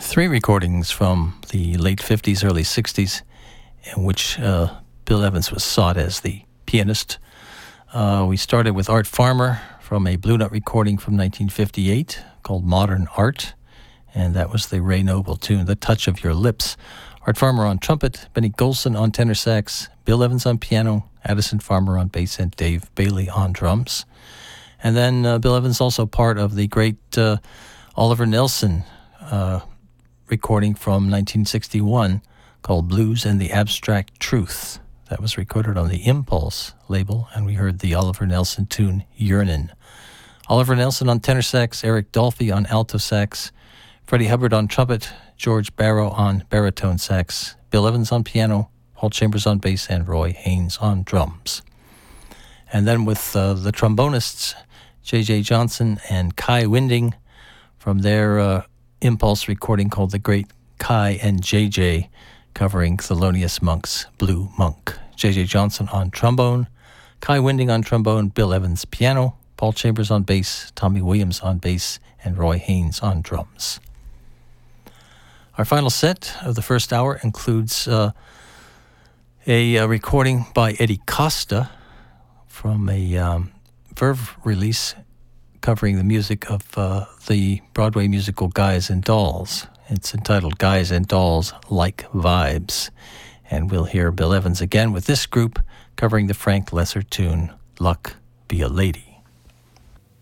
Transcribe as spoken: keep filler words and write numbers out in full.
three recordings from the late fifties, early sixties, in which uh, Bill Evans was sought as the pianist. Uh, we started with Art Farmer from a Blue Note recording from nineteen fifty-eight called Modern Art, and that was the Ray Noble tune, The Touch of Your Lips. Art Farmer on trumpet, Benny Golson on tenor sax, Bill Evans on piano, Addison Farmer on bass, and Dave Bailey on drums. And then uh, Bill Evans also part of the great uh, Oliver Nelson uh, recording from nineteen sixty-one called Blues and the Abstract Truth. That was recorded on the Impulse label, and we heard the Oliver Nelson tune, Yearnin'. Oliver Nelson on tenor sax, Eric Dolphy on alto sax, Freddie Hubbard on trumpet, George Barrow on baritone sax, Bill Evans on piano, Paul Chambers on bass, and Roy Haynes on drums. And then with uh, the trombonists, J J Johnson and Kai Winding, from their uh, Impulse recording called The Great Kai and J J, covering Thelonious Monk's Blue Monk. J J Johnson on trombone, Kai Winding on trombone, Bill Evans piano, Paul Chambers on bass, Tommy Williams on bass, and Roy Haynes on drums. Our final set of the first hour includes uh, a, a recording by Eddie Costa from a um, Verve release covering the music of uh, the Broadway musical Guys and Dolls. It's entitled Guys and Dolls Like Vibes. And we'll hear Bill Evans again with this group covering the Frank Lesser tune, Luck Be a Lady.